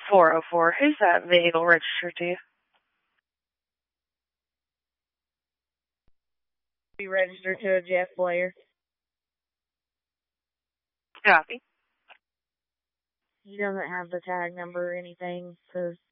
404. Who's that vehicle registered to? Be registered to a Jeff Blair. Copy. He doesn't have the tag number or anything, so